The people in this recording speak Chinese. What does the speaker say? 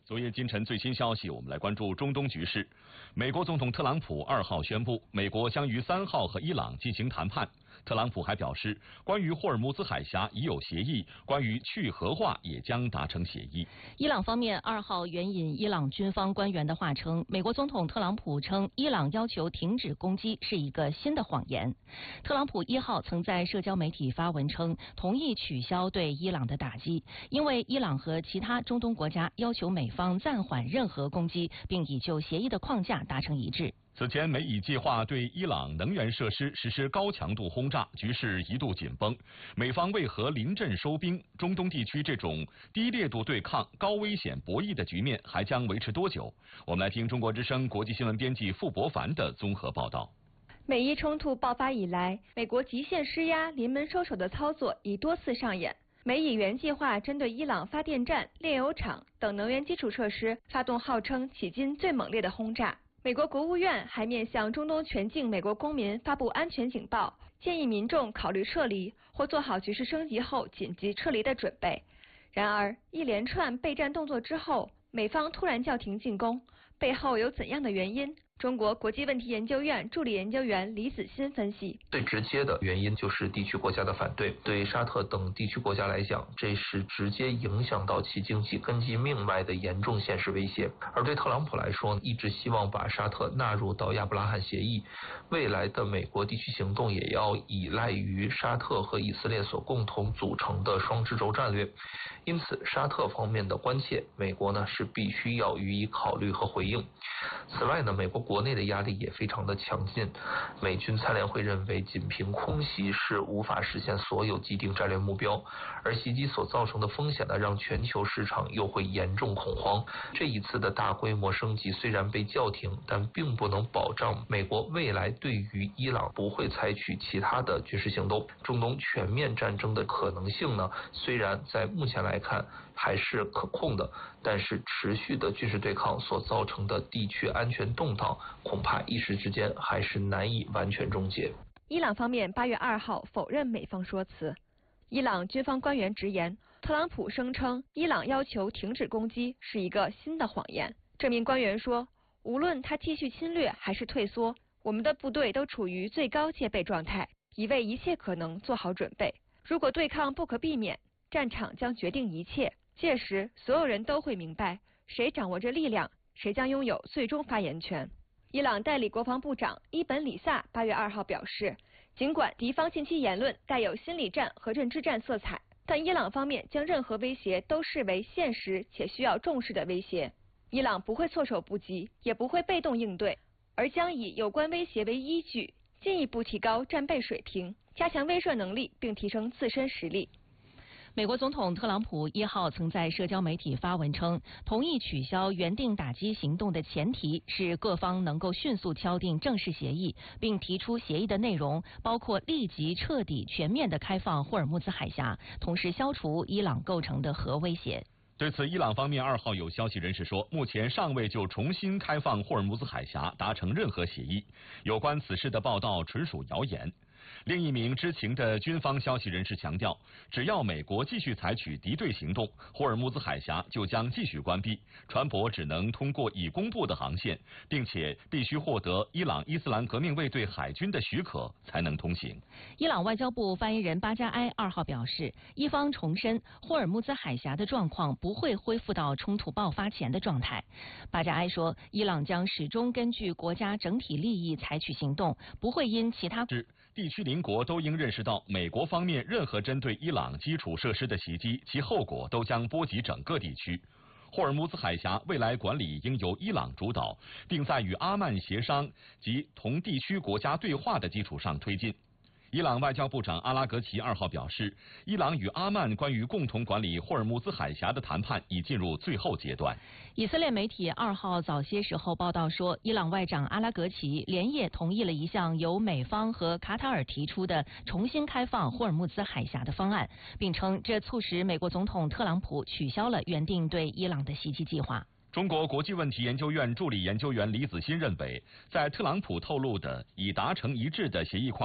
昨夜今晨最新消息，我们来关注中东局势。美国总统特朗普2号宣布，美国将于3号和伊朗进行谈判。特朗普还表示，关于霍尔木兹海峡已有协议，关于去核化也将达成协议。 伊朗方面2号援引伊朗军方官员的话称，美国总统特朗普称伊朗要求停止攻击是一个新的谎言。特朗普1号曾在社交媒体发文称，同意取消对伊朗的打击，因为伊朗和其他中东国家要求美方暂缓任何攻击，并已就协议的框架达成一致。 此前，美以计划对伊朗能源设施实施高强度轰炸，局势一度紧绷。美方为何临阵收兵？中东地区这种低烈度对抗、高危险博弈的局面还将维持多久？我们来听中国之声国际新闻编辑傅博凡的综合报道。 美伊冲突爆发以来，美国极限施压、临门收手的操作已多次上演。美以原计划针对伊朗发电站、炼油厂等能源基础设施发动号称迄今最猛烈的轰炸。美国国务院还面向中东全境美国公民发布安全警报，建议民众考虑撤离或做好局势升级后紧急撤离的准备。然而，一连串备战动作之后，美方突然叫停进攻，背后有怎样的原因？中国国际问题研究院助理研究员李子欣分析， 最直接的原因就是地区国家的反对。对沙特等地区国家来讲，这是直接影响到其经济根基命脉的严重现实威胁。而对特朗普来说，一直希望把沙特纳入到亚伯拉罕协议，未来的美国地区行动也要依赖于沙特和以色列所共同组成的双支轴战略。因此，沙特方面的关切，美国呢是必须要予以考虑和回应。此外呢，美国国内的压力也非常的强劲。美军参联会认为，仅凭空袭是无法实现所有既定战略目标，而袭击所造成的风险呢，让全球市场又会严重恐慌。这一次的大规模升级虽然被叫停，但并不能保障美国未来对于伊朗不会采取其他的军事行动。中东全面战争的可能性呢，虽然在目前来看还是可控的，但是持续的军事对抗所造成的地区安全动荡，恐怕一时之间还是难以完全终结。 伊朗方面8月2号否认美方说辞。伊朗军方官员直言，特朗普声称伊朗要求停止攻击是一个新的谎言。这名官员说，无论他继续侵略还是退缩，我们的部队都处于最高戒备状态，已为一切可能做好准备。如果对抗不可避免，战场将决定一切，届时所有人都会明白，谁掌握着力量，谁将拥有最终发言权。伊朗代理国防部长伊本里萨8月2号表示，尽管敌方近期言论带有心理战和认知战色彩，但伊朗方面将任何威胁都视为现实且需要重视的威胁。伊朗不会措手不及，也不会被动应对，而将以有关威胁为依据，进一步提高战备水平，加强威慑能力，并提升自身实力。 美国总统特朗普1号曾在社交媒体发文称，同意取消原定打击行动的前提是各方能够迅速敲定正式协议，并提出协议的内容包括立即彻底全面的开放霍尔木兹海峡，同时消除伊朗构成的核威胁。 对此，伊朗方面2号有消息人士说，目前尚未就重新开放霍尔木兹海峡达成任何协议，有关此事的报道纯属谣言。另一名知情的军方消息人士强调，只要美国继续采取敌对行动，霍尔木兹海峡就将继续关闭，船舶只能通过已公布的航线，并且必须获得伊朗伊斯兰革命卫队海军的许可才能通行。 伊朗外交部发言人巴加埃2号表示，伊方重申霍尔木兹海峡的状况不会恢复到冲突爆发前的状态。巴加埃说，伊朗将始终根据国家整体利益采取行动，不会因其他地区邻国都应认识到，美国方面任何针对伊朗基础设施的袭击，其后果都将波及整个地区。霍尔木兹海峡未来管理应由伊朗主导，并在与阿曼协商及同地区国家对话的基础上推进。伊朗外交部长阿拉格齐2号表示，伊朗与阿曼关于共同管理霍尔木兹海峡的谈判已进入最后阶段。以色列媒体2号早些时候报道说，伊朗外长阿拉格齐连夜同意了一项由美方和卡塔尔提出的重新开放霍尔木兹海峡的方案，并称这促使美国总统特朗普取消了原定对伊朗的袭击计划。 中国国际问题研究院助理研究员李子欣认为，在特朗普透露的已达成一致的协议框